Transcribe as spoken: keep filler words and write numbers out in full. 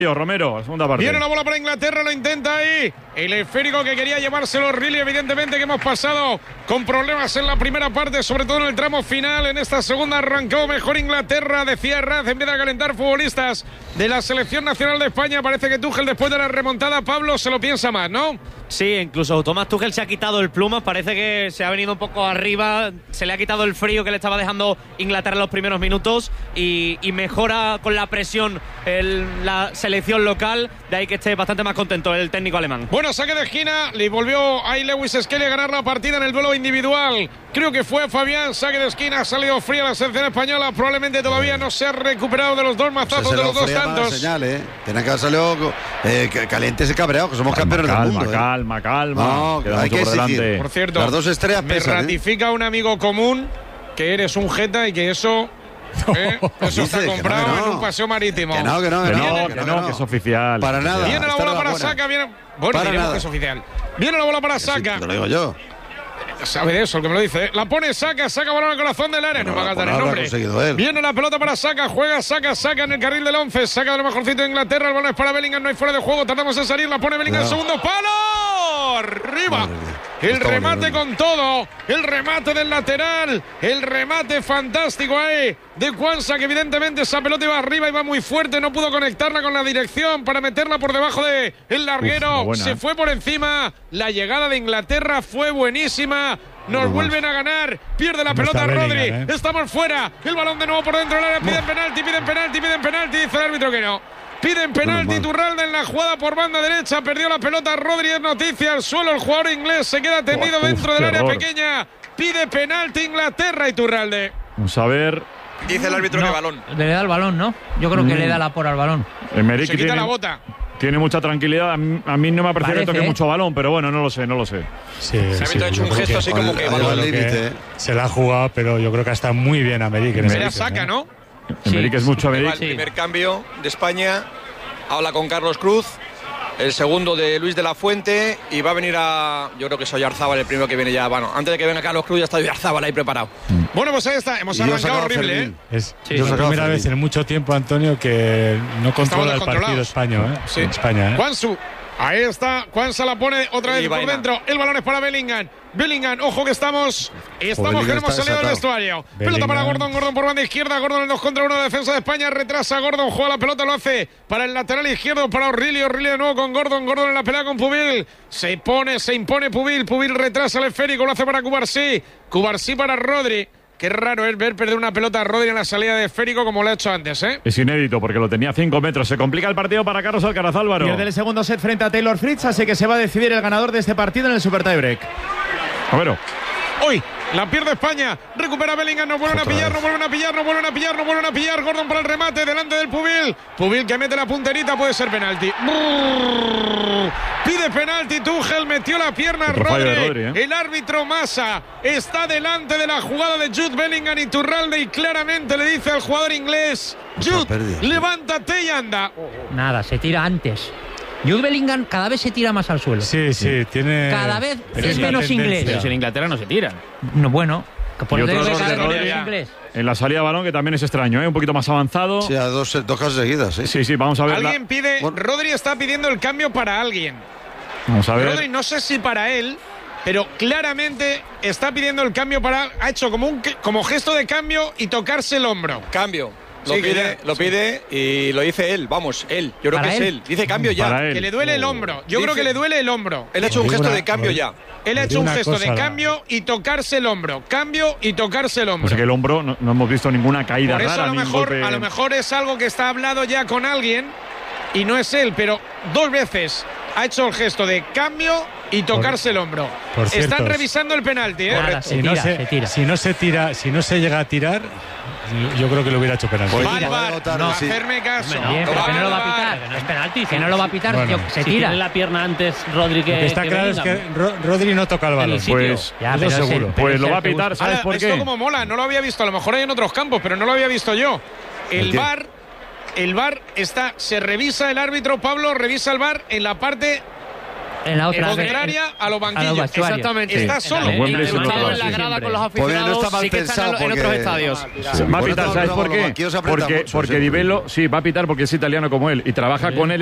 Romero, segunda parte. Viene la bola para Inglaterra, lo intenta ahí. El esférico que quería llevárselo Riley, evidentemente que hemos pasado con problemas en la primera parte, sobre todo en el tramo final. En esta segunda arrancó mejor Inglaterra, decía Raz, empieza a calentar futbolistas de la selección nacional de España. Parece que Tuchel, después de la remontada, Pablo, se lo piensa más, ¿no? Sí, incluso Thomas Tuchel se ha quitado el plumas, parece que se ha venido un poco arriba, se le ha quitado el frío que le estaba dejando Inglaterra en los primeros minutos y, y mejora con la presión el, la selección local, de ahí que esté bastante más contento el técnico alemán. Bueno, saque de esquina, le volvió ahí Lewis Skelly a ganar la partida en el duelo individual. Creo que fue Fabián, saque de esquina, ha salido fría la selección española, probablemente todavía no se ha recuperado de los dos mazazos, pues de los dos tantos. Señal, ¿eh? Tiene que haber salido eh, calientes y cabreados, que somos campeones calma, del mundo. Calma, calma, ¿eh? calma. No, queda hay mucho que por exigir. delante. Por cierto, las dos estrellas me pesan, ratifica ¿eh? un amigo común que eres un jeta y que eso... ¿Eh? Eso está comprado no, no. en un paseo marítimo. Que no, que no, que, que, no, no, que, que, no, no, que no, que es oficial. Para nada. Viene la bola para Saka, viene. Bueno, para diremos nada. que es oficial. Viene la bola para Saka. Sí, te lo digo yo. Sabe de eso el que me lo dice. La pone Saka, Saka balón al corazón del área. No, no va a gastar el nombre. Viene la pelota para Saka, juega Saka, Saka en el carril del once. Saka de lo mejorcito de Inglaterra. El balón es para Bellingham, no hay fuera de juego. Tardamos en salir. La pone Bellingham, no. segundo palo. Arriba. El Está remate bonito. Con todo. El remate del lateral. El remate fantástico ahí de Kwanzaa, que evidentemente esa pelota iba arriba, iba muy fuerte. No pudo conectarla con la dirección para meterla por debajo del larguero. Uf, buena, Se eh. fue por encima. La llegada de Inglaterra fue buenísima. Nos Uf. vuelven a ganar. Pierde la no pelota Rodri. ¿eh? Estamos fuera. El balón de nuevo por dentro del área. Piden penalti, piden penalti, piden penalti. Dice el árbitro que no. Piden penalti, Turralde en la jugada por banda derecha, perdió la pelota Rodri, es noticia al suelo, el jugador inglés se queda tendido oh, dentro uf, del área horror. pequeña, pide penalti Inglaterra y Turralde. Vamos a ver. Dice el árbitro no, que balón. Le da el balón, ¿no? Yo creo que mm. le da la por al balón. Emerick se quita tiene, la bota. Tiene mucha tranquilidad, a mí, a mí no me ha parecido que toque ¿eh? mucho balón, pero bueno, no lo sé, no lo sé. Sí, se sí, ha hecho un gesto así como que, balón. Que que se la ha jugado, pero yo creo que está muy bien Emerick. Se la saca, ¿no? Emerick sí. es mucho Emerick. El primer cambio de España. Habla con Carlos Cruz, el segundo de Luis de la Fuente y va a venir a, yo creo que es Oyarzábal el primero que viene ya, bueno, antes de que venga Carlos Cruz ya está Oyarzábal ahí preparado. Mm. Bueno, pues ahí está, hemos y arrancado horrible, ¿eh? Es sí, la primera vez en mucho tiempo, Antonio, que no controla el partido español, ¿eh? Sí. En España, ¿eh? Kwanzaa, ahí está, Kwanzaa la pone otra vez y por vaina. dentro, el balón es para Bellingham. Bellingham, ojo que estamos Estamos que hemos salido del vestuario. Bellingham. Pelota para Gordon, Gordon por banda izquierda. Gordon en el dos contra uno de defensa de España. Retrasa Gordon, juega la pelota, lo hace para el lateral izquierdo, para O'Reilly. O'Reilly de nuevo con Gordon. Gordon en la pelea con Pubil. Se pone, se impone Pubil. Pubil retrasa el esférico, lo hace para Cubarsí. Cubarsí para Rodri. Qué raro es ver perder una pelota a Rodri en la salida de esférico como lo ha hecho antes, ¿eh? Es inédito porque lo tenía a cinco metros. Se complica el partido para Carlos Alcaraz, Álvaro. Pierde el segundo set frente a Taylor Fritz, así que se va a decidir el ganador de este partido en el Super Tiebreak. A ver. Hoy la pierde España, recupera Bellingham, nos vuelven Otra a pillar, nos vuelven a pillar, nos vuelven a pillar, nos vuelven a pillar. Gordon para el remate, delante del Pubil. Pubil que mete la punterita, puede ser penalti. Brrr. Pide penalti, Tuchel metió la pierna a Rodri. Rodri ¿eh? El árbitro Massa está delante de la jugada de Jude Bellingham y Turralde y claramente le dice al jugador inglés: Jude, levántate y anda. Nada, se tira antes. Jude Bellingham cada vez se tira más al suelo. Sí, sí, tiene... Cada vez es menos inglés. Pero si en Inglaterra no se tiran. No, bueno, por y eso otro cada de vez Rodri menos inglés. En la salida de balón, que también es extraño, ¿eh? Un poquito más avanzado. Sí, a dos, dos casas seguidas, ¿sí? Sí, sí, vamos a ver. Alguien la... pide... Bueno. Rodri está pidiendo el cambio para alguien. Vamos a ver. Rodri, no sé si para él, pero claramente está pidiendo el cambio para... Ha hecho como un como gesto de cambio y tocarse el hombro. Cambio. Lo sí, pide, ya, lo sí. pide y lo dice él, vamos, él. Yo creo que él? es él. Dice cambio ya. Que le duele el hombro. Yo Dice, creo que le duele el hombro. Él ha hecho un gesto de cambio ya. Él ha hecho un gesto de cambio y tocarse el hombro. Cambio y tocarse el hombro. O sea que el hombro no, no hemos visto ninguna caída Por eso rara. a lo, mejor, golpe... a lo mejor es algo que está hablado ya con alguien y no es él, pero dos veces ha hecho el gesto de cambio y tocarse por, el hombro. Por cierto, están revisando el penalti, ¿eh? Nada, se si, tira, no se, se tira. si no se tira, si no se llega a tirar, yo creo que lo hubiera hecho penalti. Pues Val, Val, no sí. hacerme caso. No, Bien, pero que no lo va a pitar. No es penalti. Que no lo va a pitar, bueno, tío, se si tira. tiene la pierna antes Rodri que, Lo que está que claro Bellingham. es que Ro Rodri no toca el balón. El pues ya, eso pero seguro. el, pues pero lo va a que pitar, ¿sabes Ahora, por qué? Esto como mola, no lo había visto. A lo mejor hay en otros campos, pero no lo había visto yo. El V A R, el V A R está, se revisa el árbitro, Pablo, revisa el V A R en la parte En la otra. Contraria a los banquillos. A los Exactamente. Está solo. En Wembley en, sí lo en la grada con los Pues mira, no aficionados, está mal sí que están en, pensado en otros porque- estadios. Va a Bueno, pitar, no, ¿sabes no, por los qué? banquillos apretan Porque, mucho, porque sí. Di Bello, sí, va a pitar porque es italiano como él y trabaja con él